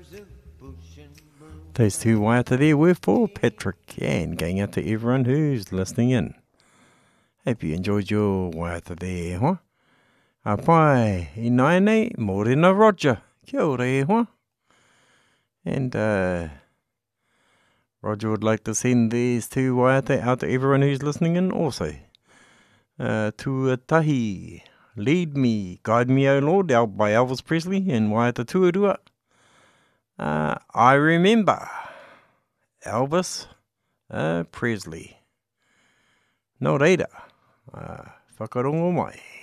Those two waiata there were for Patrick, and going out to everyone who's listening in. Hope you enjoyed your waiata there, huh? Pai, I nai nei, Morena Roger. Kia ora e, huh? And Roger would like to send these two waiata out to everyone who's listening in also. Tuatahi, Lead Me, Guide Me, O Lord, by Elvis Presley, and waiata tuarua. I Remember, Elvis Presley. Nō reira, whakarongo mai.